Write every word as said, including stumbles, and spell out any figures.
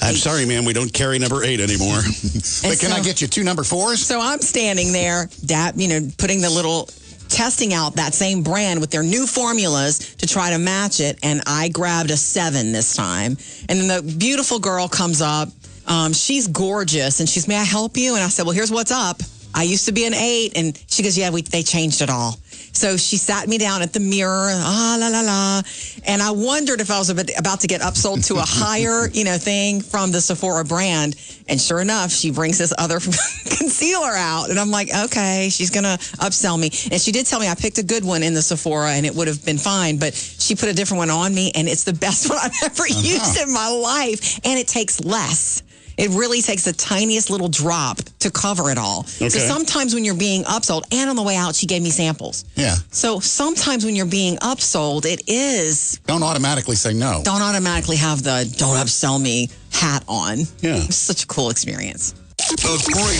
I'm sorry, man. We don't carry number eight anymore. But can so, I get you two number fours? So I'm standing there, dab, you know, putting the little, testing out that same brand with their new formulas to try to match it. And I grabbed a seven this time. And then the beautiful girl comes up. Um, she's gorgeous. And she's, may I help you? And I said, well, here's what's up. I used to be an eight. And she goes, yeah, we, they changed it all. So she sat me down at the mirror, ah, la, la, la. And I wondered if I was about to get upsold to a higher, you know, thing from the Sephora brand. And sure enough, she brings this other concealer out. And I'm like, okay, she's going to upsell me. And she did tell me I picked a good one in the Sephora and it would have been fine. But she put a different one on me. And it's the best one I've ever uh-huh. used in my life. And it takes less. It really takes the tiniest little drop to cover it all. Okay. So sometimes when you're being upsold, and on the way out, she gave me samples. Yeah. So sometimes when you're being upsold, it is... Don't automatically say no. Don't automatically have the don't upsell me hat on. Yeah. It's such a cool experience. The Great